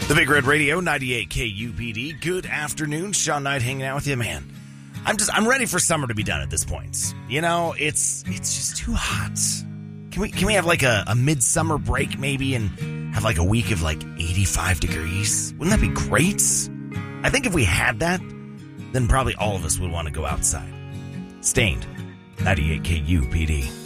The Big Red Radio, 98 KUPD. Good afternoon. Sean Knight hanging out with you, man. I'm ready for summer to be done at this point. You know, it's just too hot. Can we have like a midsummer break maybe and have like a week of like 85 degrees? Wouldn't that be great? I think if we had that, then probably all of us would want to go outside. Stained, 98 KUPD.